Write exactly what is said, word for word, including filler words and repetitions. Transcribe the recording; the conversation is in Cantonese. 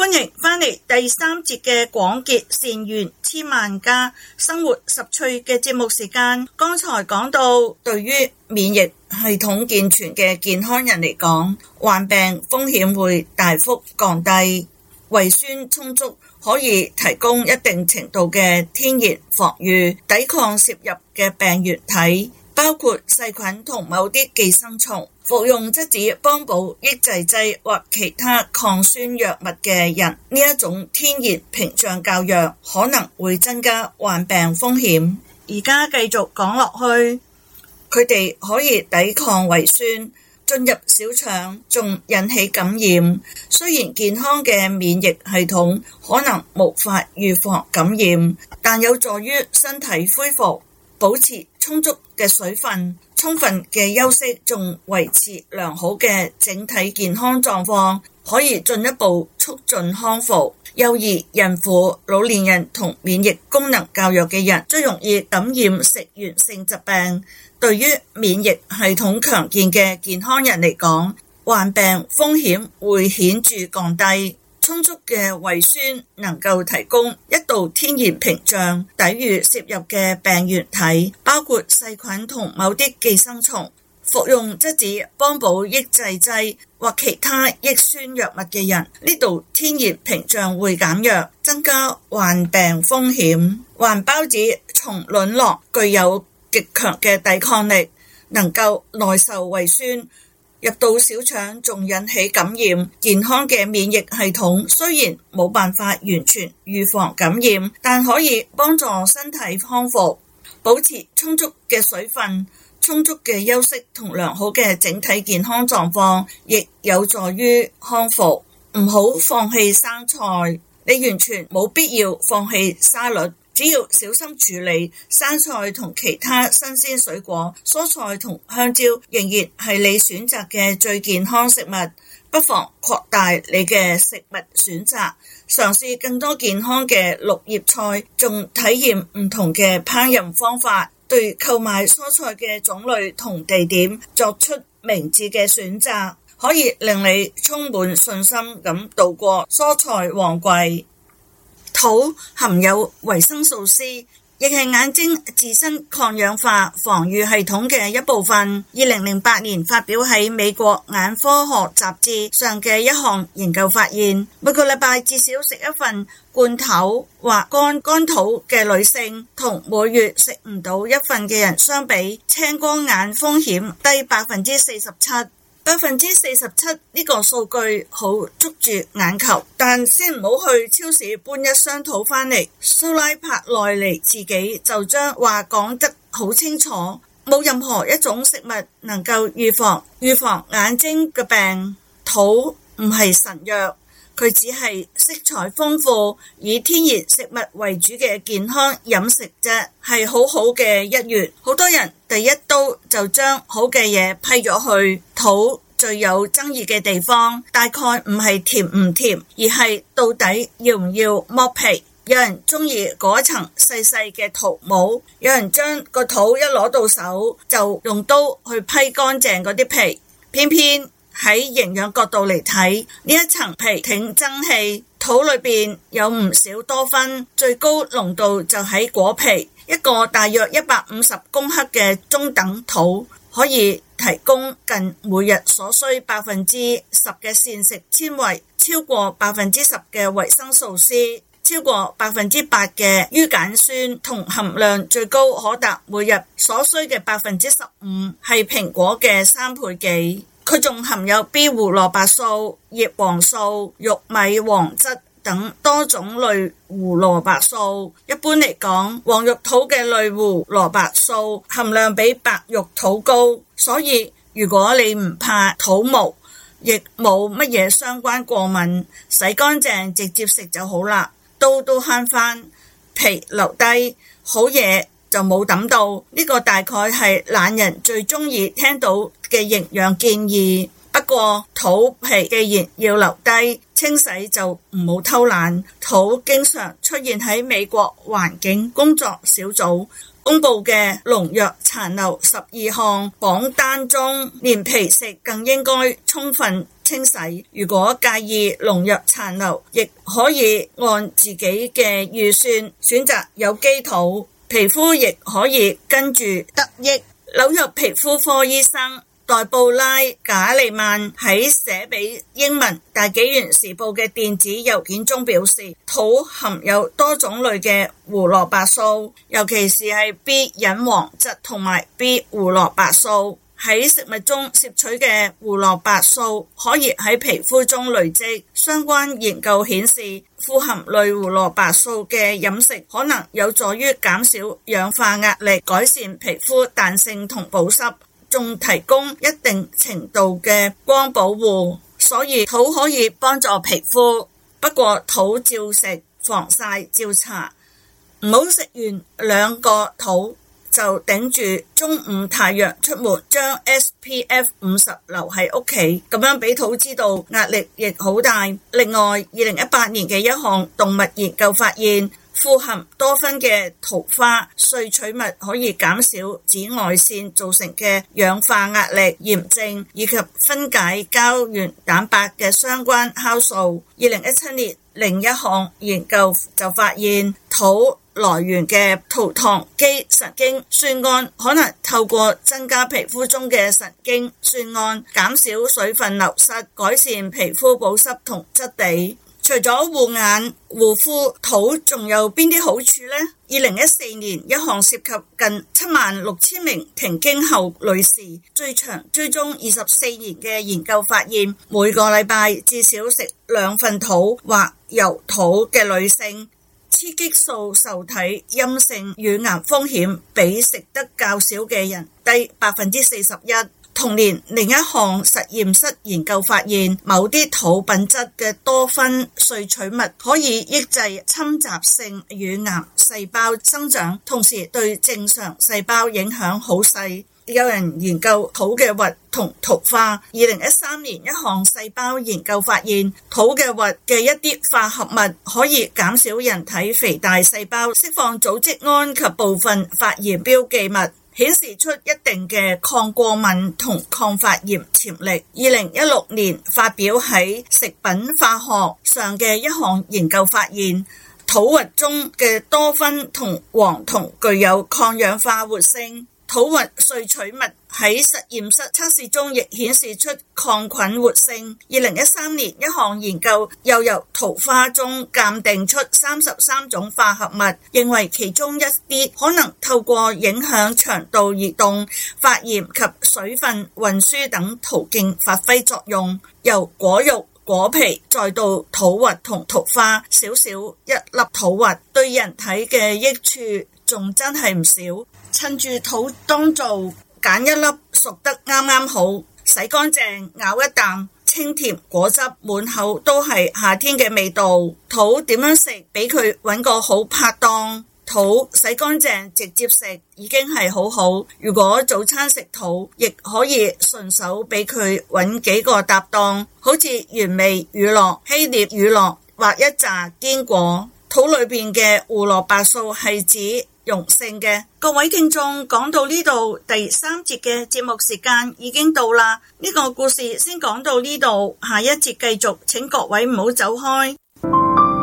歡迎返嚟第三節嘅廣結善緣千萬家生活十趣嘅節目時間。剛才講到，對於免疫系統健全嘅健康人嚟講，患病風險會大幅降低。胃酸充足可以提供一定程度嘅天然防禦，抵抗攝入嘅病原體，包括細菌同某啲寄生蟲。服用質子幫補抑制劑或其他抗酸藥物嘅人，呢一種天然屏障較弱，可能會增加患病風險。而家繼續講落去，佢哋可以抵抗胃酸進入小腸，仲引起感染。雖然健康嘅免疫系統可能無法預防感染，但有助於身體恢復，保持充足嘅水分，充分嘅休息，仲維持良好嘅整體健康狀況，可以進一步促進康復。幼兒、孕婦、老年人同免疫功能較弱嘅人最容易感染食源性疾病。對於免疫系統強健嘅健康人嚟講，患病風險會顯著降低。充足嘅胃酸能夠提供一道天然屏障，抵禦攝入嘅病原體，包括細菌同某啲寄生蟲。服用質子幫補抑制劑或其他抑酸藥物嘅人，呢度天然屏障會減弱，增加患病風險。環孢子從卵囊具有極強嘅抵抗力，能夠耐受胃酸入到小腸，仲引起感染。健康嘅免疫系統雖然冇辦法完全預防感染，但可以幫助身體康復。保持充足嘅水分、充足嘅休息同良好嘅整體健康狀況，亦有助於康復。唔好放棄生菜，你完全冇必要放棄沙律。只要小心處理生菜同其他新鮮水果，蔬菜同香蕉仍然係你選擇嘅最健康食物。不妨擴大你嘅食物選擇，嘗試更多健康嘅綠葉菜，仲體驗唔同嘅烹飪方法。對購買蔬菜嘅種類同地點作出明智嘅選擇，可以令你充滿信心咁度過蔬菜旺季。土含有維生素 C， 亦係眼睛自身抗氧化防禦系統嘅一部分。二零零八年發表喺美國眼科學雜誌上嘅一項研究發現，每個禮拜至少食一份罐頭或乾乾土嘅女性，同每月食唔到一份嘅人相比，青光眼風險低百分之四十七。百分之四十七呢個數據好捉住眼球，但先唔好去超市搬一箱土返嚟。蘇拉帕內尼自己就將話講得好清楚，冇任何一種食物能夠預防預防眼睛嘅病。土唔係神藥，佢只係色彩豐富、以天然食物為主嘅健康飲食啫，係好好嘅一月。好多人第一刀就將好嘅嘢批咗去。土最有爭議嘅地方，大概唔係甜唔甜，而係到底要唔要剝皮。有人中意嗰一層細細嘅土毛，有人將個土一攞到手就用刀去批乾淨嗰啲皮。偏偏喺營養角度嚟睇，呢一層皮挺爭氣，土裏邊有唔少多酚，最高濃度就喺果皮。一個大約一百五十公克嘅中等土可以提供近每日所需百分之十嘅膳食纖維，超過百分之十嘅維生素 C， 超過百分之八嘅於鹼酸，同含量最高可達每日所需嘅百分之十五，係蘋果嘅三倍幾。佢仲含有 B 胡蘿蔔素、葉黃素、玉米黃質等多種類胡蘿蔔素。一般嚟講，黃玉土嘅類胡蘿蔔素含量比白玉土高，所以如果你唔怕土毛，亦冇乜嘢相關過敏，洗乾淨直接食就好啦。刀都慳返，皮留低，好嘢就冇抌到。呢個大概係懶人最中意聽到嘅營養建議。不過土皮既然要留低，清洗就唔好偷懶。土經常出現喺美國環境工作小組公布嘅農藥殘留十二項榜單中，連皮食更應該充分清洗。如果介意農藥殘留，亦可以按自己嘅預算選擇有機土。皮膚亦可以跟住得益。紐約皮膚科醫生黛布拉·賈利曼喺寫俾英文大紀元時報嘅電子郵件中表示，土含有多種類嘅胡蘿蔔素，尤其是係 B 隱黃質同埋 B 胡蘿蔔素。喺食物中攝取嘅胡蘿蔔素可以喺皮膚中累積。相關研究顯示，富含類胡蘿蔔素嘅飲食可能有助於減少氧化壓力，改善皮膚彈性同保濕，仲提供一定程度嘅光保護。所以土可以幫助皮膚，不過土照食、防曬照搽，唔好食完兩個土就頂住中午太陽出門，將 S P F 五十留喺屋企，咁樣俾土知道壓力亦好大。另外，二零一八年嘅一項動物研究發現，富含多酚嘅桃花萃取物可以減少紫外線造成嘅氧化壓力、炎症以及分解膠原蛋白嘅相關酵素。二零一七年另一項研究就發現，土來源嘅葡糖基神經酸胺可能透過增加皮膚中嘅神經酸胺，減少水分流失，改善皮膚保濕同質地。除咗護眼護膚，土仲有邊啲好處呢？二零一四年一項涉及近七萬六千名停經後女士最長追蹤二十四年嘅研究發現，每個禮拜至少食兩份土或油土嘅女性，雌激素受體陰性乳癌風險比食得較少嘅人低百分之四十一。同年另一項實驗室研究發現，某啲土品質嘅多酚萃取物可以抑制侵襲性乳癌細胞生長，同時對正常細胞影響好細。有人研究土嘅核同桃花。二零一三年一項細胞研究發現，土嘅核嘅一啲化合物可以減少人體肥大細胞釋放組織胺及部分發炎標記物，顯示出一定嘅抗過敏同抗發炎潛力。二零一六年發表喺食品化學上嘅一項研究發現，土核中嘅多酚同黃酮具有抗氧化活性。土核萃取物喺實驗室測試中亦顯示出抗菌活性。二零一三年一項研究又由桃花中鑑定出三十三種化合物，認為其中一啲可能透過影響腸道移動、發炎及水分運輸等途徑發揮作用。由果肉、果皮再到土核同桃花，少少一粒土核對人體嘅益處仲真係唔少。趁住土當造，揀一粒熟得啱啱好，洗乾淨，咬一啖，清甜果汁滿口都係夏天嘅味道。土點樣食？俾佢揾個好拍檔。土洗乾淨直接食已經係好好。如果早餐食土，亦可以順手俾佢揾幾個搭檔，好似原味乳酪、希臘乳酪或一紮堅果。土裏邊嘅胡蘿蔔素係指溶性嘅。各位聽眾，講到呢度，第三節嘅節目時間已經到啦。呢個故事先講到呢度，下一節繼續，請各位唔好走開。